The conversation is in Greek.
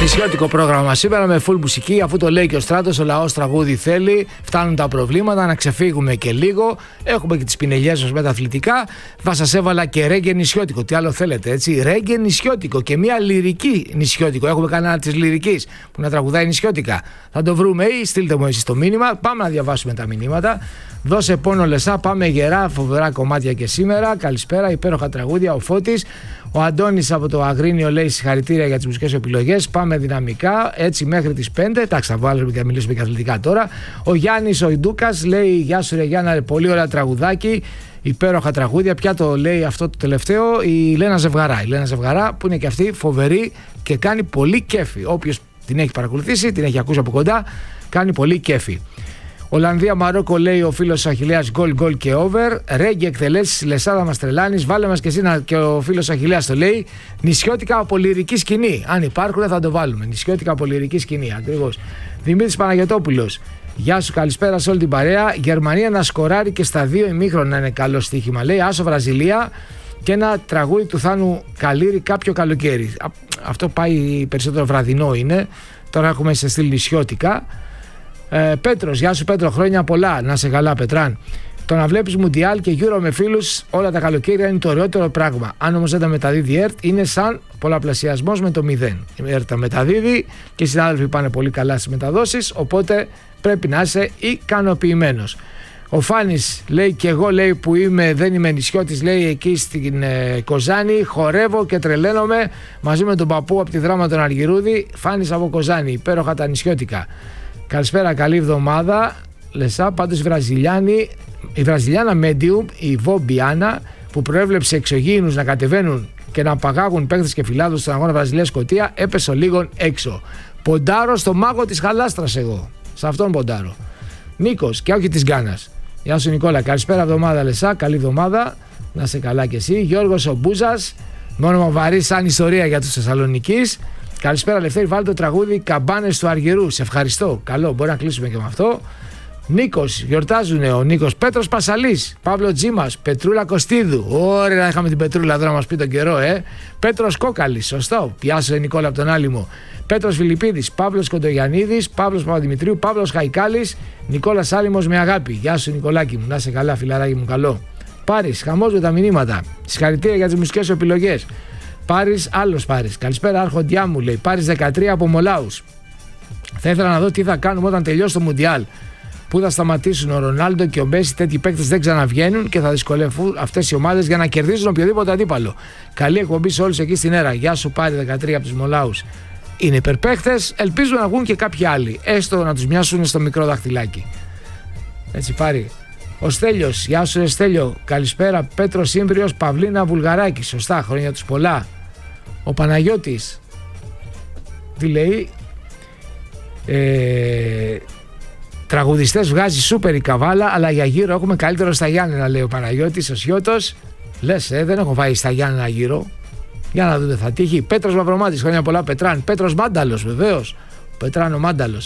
Νησιώτικο πρόγραμμα σήμερα με full μουσική, αφού το λέει και ο Στράτος, ο λαός τραγούδι θέλει, φτάνουν τα προβλήματα, να ξεφύγουμε και λίγο. Έχουμε και τις πινελιές μας με τα αθλητικά. Σας έβαλα και ρέγγε νησιώτικο. Τι άλλο θέλετε, έτσι? Ρέγγε νησιώτικο και μια λυρική νησιώτικο. Έχουμε κανένα της λυρικής που να τραγουδάει νησιώτικα. Θα το βρούμε ή στείλτε μου εσείς το μήνυμα. Πάμε να διαβάσουμε τα μηνύματα. Δώσε πόνο Λεσά, πάμε γερά, φοβερά κομμάτια και σήμερα. Καλησπέρα, υπέροχα τραγούδια. Ο Φώτης. Ο Αντώνης από το Αγρίνιο λέει συγχαρητήρια για τις μουσικές επιλογές. Πάμε δυναμικά, έτσι μέχρι τις 5. Εντάξει, θα βάλουμε και θα μιλήσουμε και αθλητικά τώρα. Ο Γιάννης ο Ιντούκας λέει: Γεια σου, ρε Γιάννα, πολύ ωραία τραγουδάκι. Υπέροχα τραγούδια. Ποια το λέει αυτό το τελευταίο? Η Λένα Ζευγαρά. Η Λένα Ζευγαρά που είναι και αυτή φοβερή και κάνει πολύ κέφι. Όποιος την έχει παρακολουθήσει, την έχει ακούσει από κοντά, κάνει πολύ κέφι. Ολλανδία Μαρόκο λέει ο φίλος Αχιλλέας γκολ και over. Ρέγγι εκτελέσεις, Λεσάδα μας τρελάνεις. Βάλε μας και εσύ και ο φίλος Αχιλλέας το λέει. Νησιώτικα από λυρική σκηνή. Αν υπάρχουν θα το βάλουμε. Νησιώτικα από λυρική σκηνή. Ακριβώς. Δημήτρης Παναγιωτόπουλος. Γεια σου, καλησπέρα σε όλη την παρέα. Γερμανία να σκοράρει και στα 2 ημίχρονα είναι καλό στοίχημα. Λέει Άσο Βραζιλία και ένα τραγούδι του Θάνου Καλύρη κάποιο καλοκαίρι. Αυτό πάει περισσότερο βραδινό είναι. Τώρα έχουμε σε στυλ νησιώτικα. Πέτρος, γεια σου Πέτρο, χρόνια πολλά, να σε καλά Πετράν. Το να βλέπεις Μουντιάλ και Euro με φίλους όλα τα καλοκαίρια είναι το ωραιότερο πράγμα. Αν όμως δεν τα μεταδίδει η ΕΡΤ, είναι σαν πολλαπλασιασμός με το 0. Η ΕΡΤ τα μεταδίδει και οι συνάδελφοι πάνε πολύ καλά στις μεταδόσεις, οπότε πρέπει να είσαι ικανοποιημένος. Ο Φάνης λέει και εγώ λέει που δεν είμαι νησιώτης, λέει εκεί στην Κοζάνη, χορεύω και τρελαίνομαι μαζί με τον παππού από τη Δράμα τον Αργυρούδη. Φάνης από Κοζάνη, υπέροχα τα νησιώτικα. Καλησπέρα, καλή εβδομάδα. Λεσά, πάντως η Βραζιλιάνα Medium, η Βομπιάνα, που προέβλεψε εξωγήινους να κατεβαίνουν και να παγάγουν παίκτες και φιλάδους στον αγώνα Βραζιλία-Σκωτία, έπεσε λίγο έξω. Ποντάρω στο μάγο της χαλάστρας εγώ. Σε αυτόν ποντάρω. Νίκος, και όχι της Γκάνας. Γεια σου Νικόλα, καλησπέρα εβδομάδα Λεσά, καλή εβδομάδα. Να σε καλά κι εσύ. Γιώργος ο Μπούζας, με όνομα βαρύ σαν ιστορία για τους Θεσσαλονικείς. Καλησπέρα Λευτέρη, βάλτε το τραγούδι Καμπάνες του Αργυρού. Σε ευχαριστώ. Καλό, μπορεί να κλείσουμε και με αυτό. Νίκος, γιορτάζουνε ο Νίκος. Πέτρος Πασαλής, Παύλο Τζίμας, Πετρούλα Κωστίδου. Ωραία, είχαμε την Πετρούλα εδώ να μας πει τον καιρό, Πέτρος Κόκαλης, σωστό. Πιάσε Νικόλα από τον Άλυμο. Πέτρος Φιλιππίδης, Παύλος Κοντογιαννίδης, Παύλος Παπαδημητρίου, Παύλος Χαϊκάλης, Νικόλας Άλυμος με αγάπη. Γεια σου Νικολάκη μου, να σε καλά, φιλαράκι μου, καλό. Πάρης, χαμός με τα μηνύματα. Συγχαρητήρια για τις μουσικές επιλογές. Πάρης, άλλος Πάρης. Καλησπέρα, Άρχοντιά μου, λέει. Πάρης 13 από Μολάους. Θα ήθελα να δω τι θα κάνουμε όταν τελειώσει το Μουντιάλ. Πού θα σταματήσουν ο Ρονάλντο και ο Μέση, τέτοιοι παίκτες δεν ξαναβγαίνουν και θα δυσκολευτούν αυτές οι ομάδες για να κερδίσουν οποιοδήποτε αντίπαλο. Καλή εκπομπή σε όλους εκεί στην αίρα. Γεια σου, Πάρη 13 από τους Μολάους. Είναι υπερπαίκτες, ελπίζω να βγουν και κάποιοι άλλοι. Έστω να τους μοιάσουν στο μικρό δαχτυλάκι. Έτσι, Πάρη. Ο Στέλιος, γεια σου Στέλιο, καλησπέρα. Πέτρος Σύμπριος, Παυλίνα Βουλγαράκη, σωστά, χρόνια τους πολλά. Ο Παναγιώτης, τι λέει, τραγουδιστές βγάζει σούπερ η Καβάλα, αλλά για γύρω έχουμε καλύτερο στα Γιάννενα, λέει ο Παναγιώτης. Ο Σιώτος, λες δεν έχω πάει στα Γιάννενα γύρω, για να δούμε θα τύχει. Πέτρος Μαυρομάτης, χρόνια πολλά Πετράν. Πέτρος Μάνταλος βεβαίως, Πετράνο Μάνταλος.